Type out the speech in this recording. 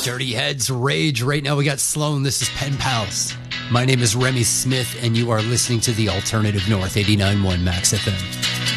Dirty Heads Rage. Right now we got Sloan. This is Pen Pals. My name is Remy Smith, and you are listening to the Alternative North 89.1 Max FM.